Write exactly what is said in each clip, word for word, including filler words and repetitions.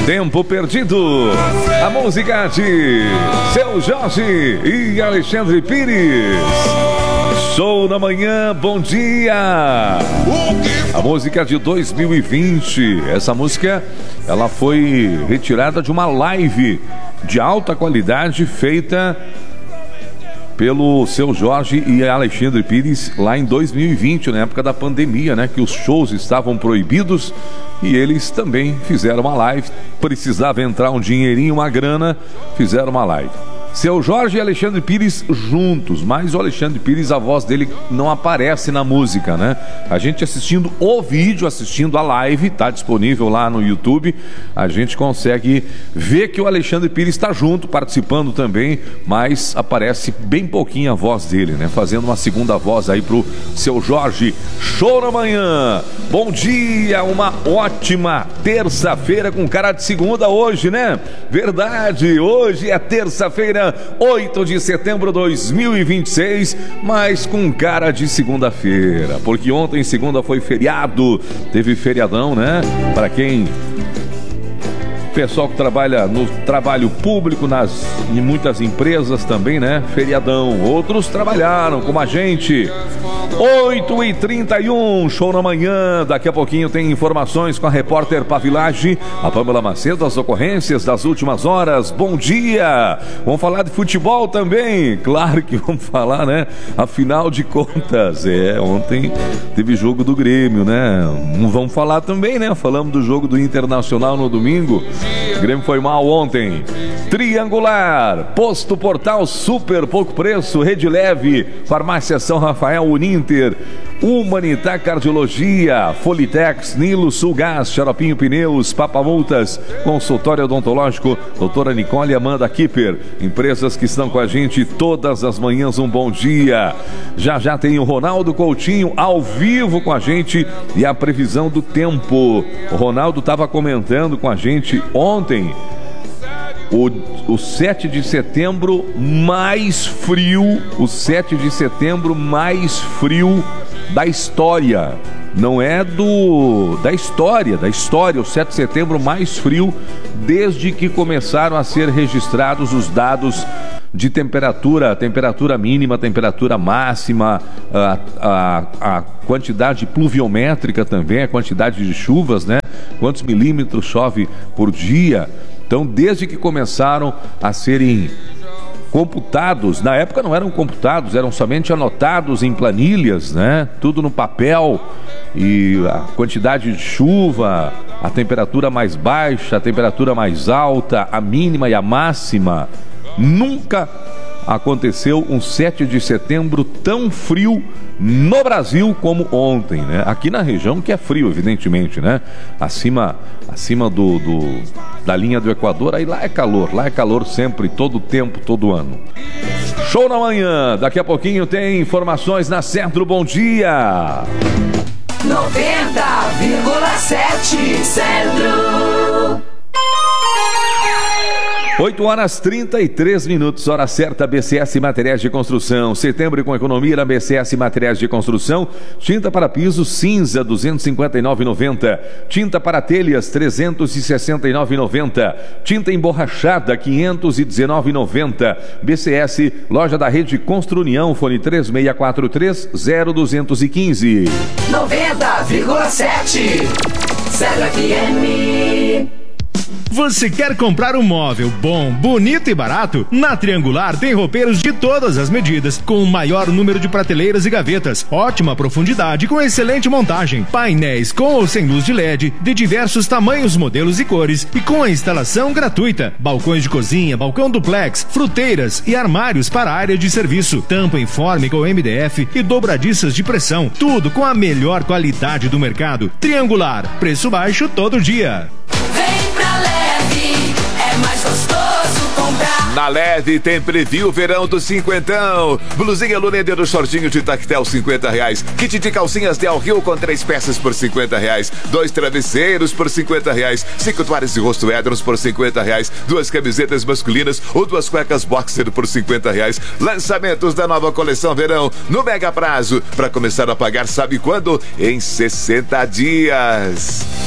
Tempo Perdido, a música de Seu Jorge e Alexandre Pires. Show na manhã, bom dia. A música de dois mil e vinte. Essa música, ela foi retirada de uma live de alta qualidade feita pelo Seu Jorge e Alexandre Pires lá em dois mil e vinte, na época da pandemia, né? Que os shows estavam proibidos e eles também fizeram uma live. Precisava entrar um dinheirinho, uma grana, fizeram uma live. Seu Jorge e Alexandre Pires juntos, mas o Alexandre Pires, a voz dele não aparece na música, né? A gente assistindo o vídeo, assistindo a live, tá disponível lá no YouTube, a gente consegue ver que o Alexandre Pires está junto, participando também, mas aparece bem pouquinho a voz dele, né? Fazendo uma segunda voz aí pro Seu Jorge. Show na manhã! Bom dia, uma ótima terça-feira com cara de segunda hoje, né? Verdade, hoje é terça-feira, oito de setembro de dois mil e vinte e seis, mas com cara de segunda-feira, porque ontem, segunda, foi feriado, teve feriadão, né? Para quem... pessoal que trabalha no trabalho público, nas, em muitas empresas também, né? Feriadão. Outros trabalharam, como a gente. oito e trinta e um, show na manhã. Daqui a pouquinho tem informações com a repórter Pavilage, a Pâmela Macedo, as ocorrências das últimas horas. Bom dia! Vamos falar de futebol também? Claro que vamos falar, né? Afinal de contas, é, ontem teve jogo do Grêmio, né? Não vamos falar também, né? Falamos do jogo do Internacional no domingo. O Grêmio foi mal ontem. Triangular, Posto Portal, super pouco preço, Rede Leve, Farmácia São Rafael, Uninter, Humanitar Cardiologia, Folitex, Nilo, Sulgás, Xaropinho Pneus, Papamultas, Consultório Odontológico, doutora Nicole e Amanda Kipper. Empresas que estão com a gente todas as manhãs, um bom dia. Já já tem o Ronaldo Coutinho ao vivo com a gente e a previsão do tempo. O Ronaldo estava comentando com a gente ontem O, o sete de setembro mais frio, o sete de setembro mais frio da história. Não é do da história, da história, o sete de setembro mais frio desde que começaram a ser registrados os dados de temperatura, temperatura mínima, temperatura máxima, a, a, a quantidade pluviométrica também, a quantidade de chuvas, né? Quantos milímetros chove por dia. Então, desde que começaram a serem computados, na época não eram computados, eram somente anotados em planilhas, né? Tudo no papel, e a quantidade de chuva, a temperatura mais baixa, a temperatura mais alta, a mínima e a máxima. Nunca aconteceu um sete de setembro tão frio no Brasil como ontem, né? Aqui na região que é frio, evidentemente, né? Acima, acima do, do, da linha do Equador, aí lá é calor, lá é calor sempre, todo tempo, todo ano. Show na manhã, daqui a pouquinho tem informações na Centro, bom dia! noventa vírgula sete Centro. oito horas trinta e três minutos, hora certa. B C S Materiais de Construção. Setembro com economia na B C S Materiais de Construção. Tinta para piso cinza, duzentos e cinquenta e nove reais e noventa centavos. Tinta para telhas, trezentos e sessenta e nove reais e noventa centavos. Tinta emborrachada, quinhentos e dezenove reais e noventa centavos. B C S, loja da Rede Construnião, fone três seis quatro três, zero dois um cinco. noventa vírgula sete Centro F M. Você quer comprar um móvel bom, bonito e barato? Na Triangular tem roupeiros de todas as medidas, com o maior número de prateleiras e gavetas, ótima profundidade com excelente montagem, painéis com ou sem luz de L E D, de diversos tamanhos, modelos e cores, e com a instalação gratuita. Balcões de cozinha, balcão duplex, fruteiras e armários para a área de serviço, tampa informe com M D F e dobradiças de pressão, tudo com a melhor qualidade do mercado. Triangular, preço baixo todo dia. Vem pra Leve, é mais gostoso comprar. Na Leve tem preview verão do cinquentão. Blusinha Luneder do shortinho de tactel, cinquenta reais. Kit de calcinhas Del Rio com três peças por cinquenta reais. Dois travesseiros por cinquenta reais. Cinco toalhas de rosto Edros por cinquenta reais. Duas camisetas masculinas ou duas cuecas boxer por cinquenta reais. Lançamentos da nova coleção verão no mega prazo. Para começar a pagar, sabe quando? Em sessenta dias.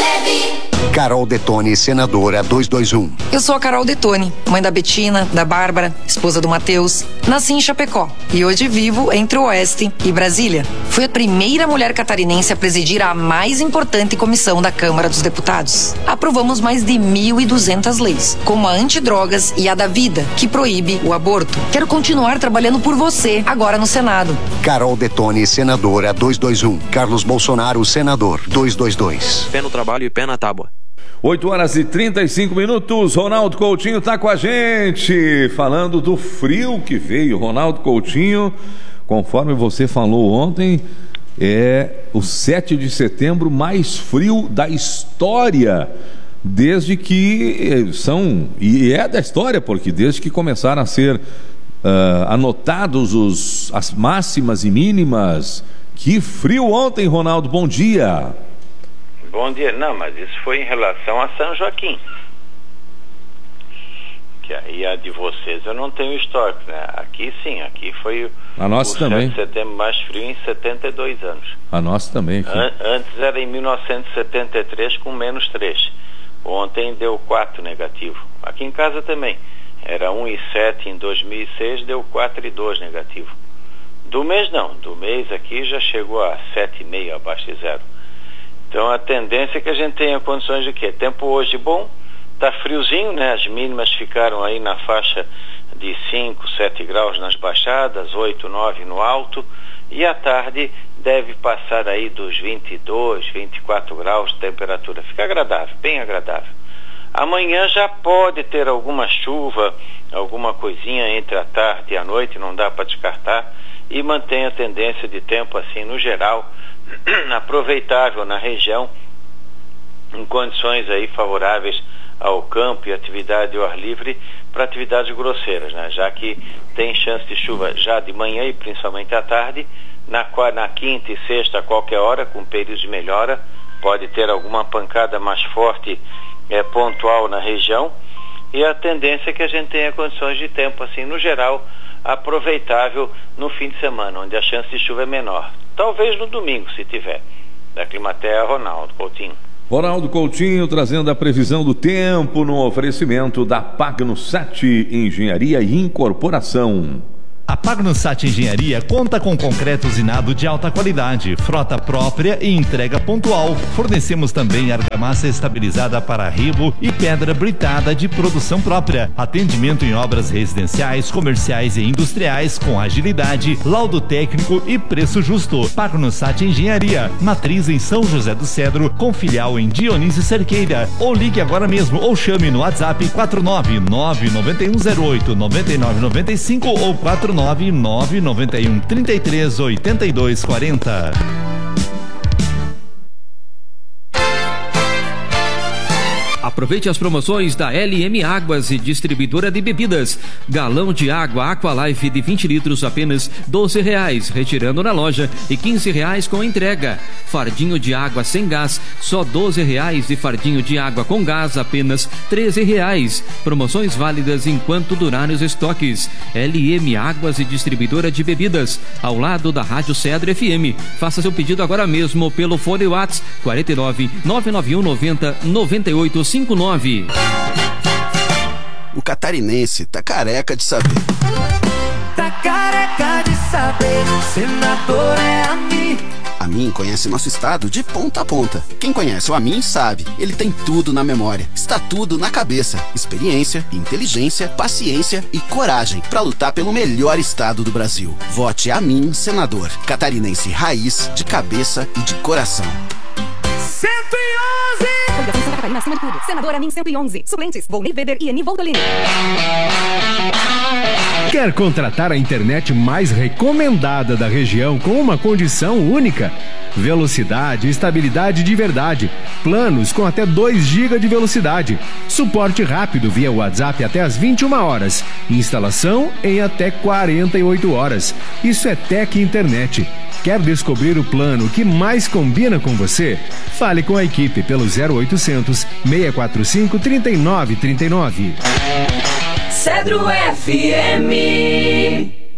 leve. Carol Detone, senadora duzentos e vinte e um. Eu sou a Carol Detone, mãe da Betina, da Bárbara, esposa do Matheus. Nasci em Chapecó e hoje vivo entre o Oeste e Brasília. Fui a primeira mulher catarinense a presidir a mais importante comissão da Câmara dos Deputados. Aprovamos mais de mil e duzentas leis, como a antidrogas e a da vida, que proíbe o aborto. Quero continuar trabalhando por você, agora no Senado. Carol Detone, senadora duzentos e vinte e um. Carlos Bolsonaro, senador duzentos e vinte e dois. Pé no trabalho e pé na tábua. oito horas e trinta e cinco minutos, Ronaldo Coutinho está com a gente, falando do frio que veio. Ronaldo Coutinho, conforme você falou ontem, é o sete de setembro mais frio da história, desde que são, e é da história, porque desde que começaram a ser uh, anotados os, as máximas e mínimas. Que frio ontem, Ronaldo, bom dia. Bom dia. Não, mas isso foi em relação a São Joaquim. Que aí a de vocês eu não tenho histórico, né? Aqui sim, aqui foi a nossa o também. sete de setembro mais frio em setenta e dois anos. A nossa também. Aqui. An- antes era em mil novecentos e setenta e três com menos três. Ontem deu quatro negativo. Aqui em casa também. Era um e sete em dois mil e seis, deu quatro e dois negativo. Do mês não. Do mês aqui já chegou a sete e meio, abaixo de zero. Então a tendência é que a gente tenha condições de quê? Tempo hoje bom, tá friozinho, né? As mínimas ficaram aí na faixa de cinco, sete graus nas baixadas, oito, nove no alto, e à tarde deve passar aí dos vinte e dois, vinte e quatro graus de temperatura. Fica agradável, bem agradável. Amanhã já pode ter alguma chuva, alguma coisinha entre a tarde e a noite, não dá para descartar, e mantém a tendência de tempo assim no geral, aproveitável na região, em condições aí favoráveis ao campo e atividade ao ar livre para atividades grosseiras, né? Já que tem chance de chuva já de manhã e principalmente à tarde, na, na quinta e sexta a qualquer hora, com períodos de melhora, pode ter alguma pancada mais forte é, pontual na região, e a tendência é que a gente tenha condições de tempo assim no geral aproveitável no fim de semana, onde a chance de chuva é menor. Talvez no domingo, se tiver. Da Climatea, Ronaldo Coutinho. Ronaldo Coutinho trazendo a previsão do tempo no oferecimento da Pagnosat Engenharia e Incorporação. A Pagnosat Engenharia conta com concreto usinado de alta qualidade, frota própria e entrega pontual. Fornecemos também argamassa estabilizada para rebo e pedra britada de produção própria. Atendimento em obras residenciais, comerciais e industriais com agilidade, laudo técnico e preço justo. Pagnosat Engenharia, matriz em São José do Cedro, com filial em Dionísio Cerqueira. Ou ligue agora mesmo ou chame no WhatsApp quatro nove nove nove um zero oito nove nove nove cinco ou quatro nove nove nove um três três oito dois quatro zero. Aproveite as promoções da L M Águas e Distribuidora de Bebidas. Galão de água Aqualife de vinte litros apenas doze reais, retirando na loja, e quinze reais com entrega. Fardinho de água sem gás, só doze reais, e fardinho de água com gás apenas treze reais. Promoções válidas enquanto durarem os estoques. L M Águas e Distribuidora de Bebidas, ao lado da Rádio Cedro F M. Faça seu pedido agora mesmo pelo fone WhatsApp quarenta e nove, nove nove um noventa, noventa e oito cinquenta e nove. O catarinense tá careca de saber. Tá careca de saber, senador é a mim. A Amin conhece nosso estado de ponta a ponta. Quem conhece o Amin sabe, ele tem tudo na memória. Está tudo na cabeça. Experiência, inteligência, paciência e coragem para lutar pelo melhor estado do Brasil. Vote Amin, senador. Catarinense raiz, de cabeça e de coração. cento e onze! Coligação Santa Catarina acima de tudo. Senador Amin cento e onze. Suplentes, Volney Weber e Ani Voltolini. Quer contratar a internet mais recomendada da região com uma condição única? Velocidade e estabilidade de verdade. Planos com até dois gigas de velocidade. Suporte rápido via WhatsApp até às vinte e uma horas. Instalação em até quarenta e oito horas. Isso é Tec Internet. Quer descobrir o plano que mais combina com você? Fale com a equipe pelo zero oitocentos, seis quatro cinco, três nove três nove. Cedro F M.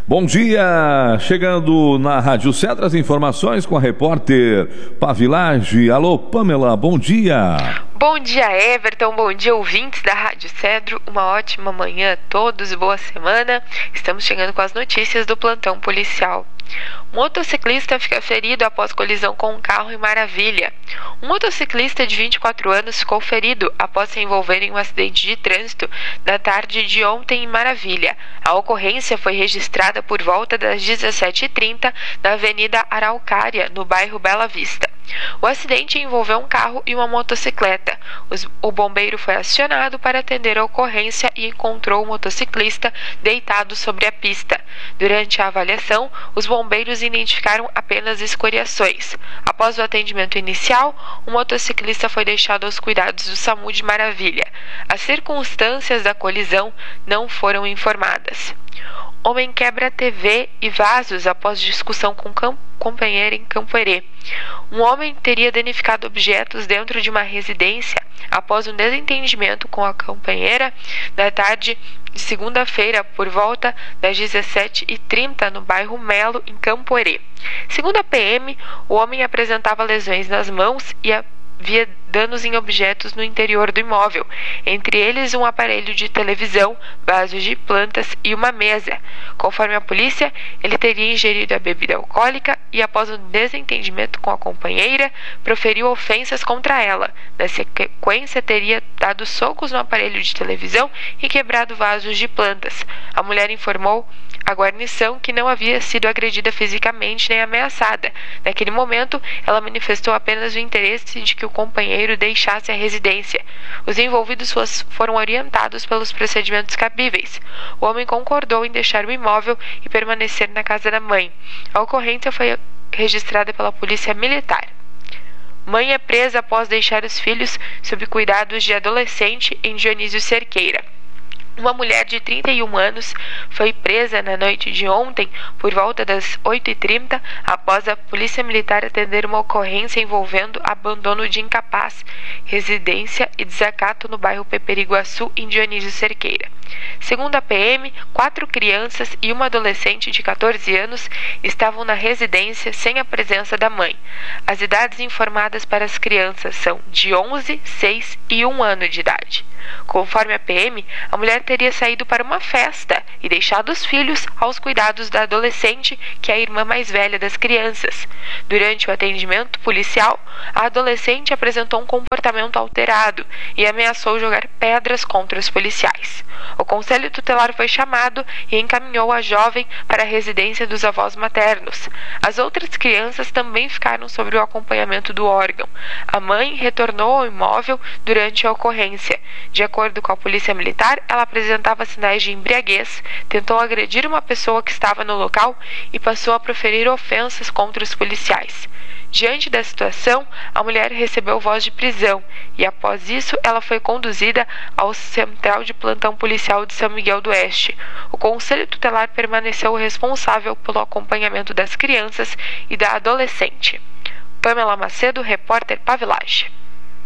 Bom dia, chegando na Rádio Cedro as informações com a repórter Pavilage. Alô, Pamela, bom dia. Bom dia, Everton, bom dia, ouvintes da Rádio Cedro, uma ótima manhã a todos, boa semana. Estamos chegando com as notícias do plantão policial. Um motociclista fica ferido após colisão com um carro em Maravilha. Um motociclista de vinte e quatro anos ficou ferido após se envolver em um acidente de trânsito na tarde de ontem em Maravilha. A ocorrência foi registrada por volta das dezessete e trinta na Avenida Araucária, no bairro Bela Vista. O acidente envolveu um carro e uma motocicleta. Os, o bombeiro foi acionado para atender a ocorrência e encontrou o motociclista deitado sobre a pista. Durante a avaliação, os bombeiros identificaram apenas escoriações. Após o atendimento inicial, o motociclista foi deixado aos cuidados do SAMU de Maravilha. As circunstâncias da colisão não foram informadas. Homem quebra T V e vasos após discussão com camp- companheira em Campoerê. Um homem teria danificado objetos dentro de uma residência após um desentendimento com a companheira na tarde de segunda-feira por volta das dezessete e trinta no bairro Melo, em Campoerê. Segundo a P M, o homem apresentava lesões nas mãos e a havia danos em objetos no interior do imóvel, entre eles um aparelho de televisão, vasos de plantas e uma mesa. Conforme a polícia, ele teria ingerido a bebida alcoólica e, após um desentendimento com a companheira, proferiu ofensas contra ela. Na sequência, teria dado socos no aparelho de televisão e quebrado vasos de plantas. A mulher informou a guarnição que não havia sido agredida fisicamente nem ameaçada. Naquele momento, ela manifestou apenas o interesse de que o companheiro deixasse a residência. Os envolvidos foram orientados pelos procedimentos cabíveis. O homem concordou em deixar o imóvel e permanecer na casa da mãe. A ocorrência foi registrada pela Polícia Militar. Mãe é presa após deixar os filhos sob cuidados de adolescente em Dionísio Cerqueira. Uma mulher de trinta e um anos foi presa na noite de ontem, por volta das oito e trinta, após a Polícia Militar atender uma ocorrência envolvendo abandono de incapaz, residência e desacato no bairro Peperiguaçu, em Dionísio Cerqueira. Segundo a P M, quatro crianças e uma adolescente de catorze anos estavam na residência sem a presença da mãe. As idades informadas para as crianças são de onze, seis e um ano de idade. Conforme a P M, a mulher teria saído para uma festa e deixado os filhos aos cuidados da adolescente, que é a irmã mais velha das crianças. Durante o atendimento policial, a adolescente apresentou um comportamento alterado e ameaçou jogar pedras contra os policiais. O Conselho Tutelar foi chamado e encaminhou a jovem para a residência dos avós maternos. As outras crianças também ficaram sob o acompanhamento do órgão. A mãe retornou ao imóvel durante a ocorrência. De acordo com a Polícia Militar, ela apresentava sinais de embriaguez, tentou agredir uma pessoa que estava no local e passou a proferir ofensas contra os policiais. Diante da situação, a mulher recebeu voz de prisão e, após isso, ela foi conduzida ao Central de Plantão Policial de São Miguel do Oeste. O Conselho Tutelar permaneceu responsável pelo acompanhamento das crianças e da adolescente. Pamela Macedo, repórter Pavilage.